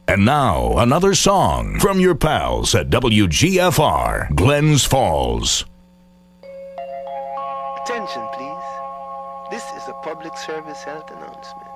And now, another song from your pals at WGFR, Glens Falls. Attention, please. This is a public service health announcement.